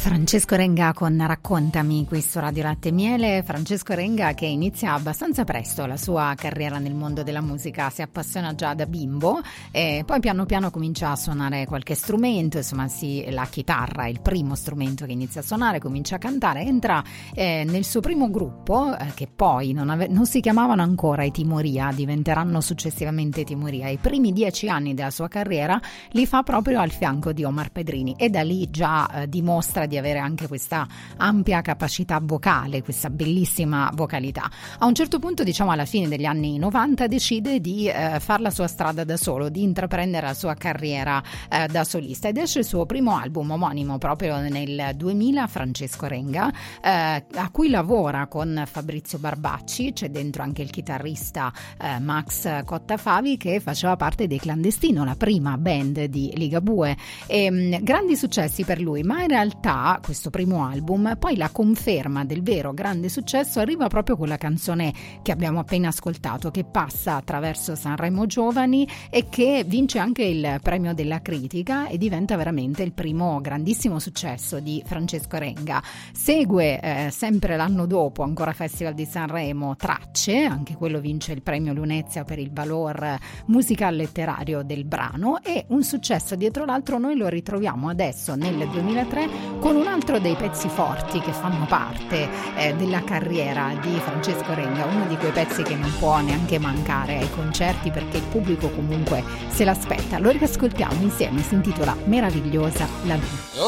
Francesco Renga con Raccontami qui su Radio Latte e Miele. Francesco Renga che inizia abbastanza presto la sua carriera nel mondo della musica, si appassiona già da bimbo e poi piano piano comincia a suonare qualche strumento, insomma la chitarra è il primo strumento che inizia a suonare, comincia a cantare, entra nel suo primo gruppo che poi non si chiamavano ancora i Timoria, diventeranno successivamente i Timoria. I primi 10 anni della sua carriera li fa proprio al fianco di Omar Pedrini e da lì già dimostra di avere anche questa ampia capacità vocale, questa bellissima vocalità. A un certo punto, diciamo alla fine degli anni 90, decide di fare la sua strada da solo, di intraprendere la sua carriera da solista ed esce il suo primo album omonimo proprio nel 2000, Francesco Renga, a cui lavora con Fabrizio Barbacci. C'è dentro anche il chitarrista Max Cottafavi che faceva parte dei Clandestino, la prima band di Ligabue, e grandi successi per lui, ma in realtà questo primo album, poi la conferma del vero grande successo arriva proprio con la canzone che abbiamo appena ascoltato, che passa attraverso Sanremo Giovani e che vince anche il premio della critica e diventa veramente il primo grandissimo successo di Francesco Renga. Segue sempre l'anno dopo, ancora Festival di Sanremo, Tracce, anche quello vince il premio Lunezia per il valor musical letterario del brano, e un successo dietro l'altro noi lo ritroviamo adesso nel 2003 con un altro dei pezzi forti che fanno parte della carriera di Francesco Renga, uno di quei pezzi che non può neanche mancare ai concerti perché il pubblico comunque se l'aspetta. Lo riascoltiamo insieme, si intitola Meravigliosa la vita.